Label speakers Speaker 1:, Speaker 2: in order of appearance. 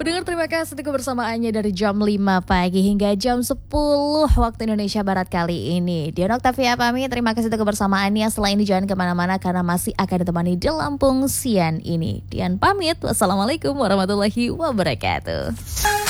Speaker 1: Pendengar, terima kasih untuk kebersamaannya dari jam 5 pagi hingga jam 10 waktu Indonesia Barat kali ini. Dian Oktavia pamit, terima kasih untuk kebersamaannya. Setelah ini jangan kemana-mana karena masih akan ditemani di Lampung Siang ini. Dian pamit, wassalamualaikum warahmatullahi wabarakatuh.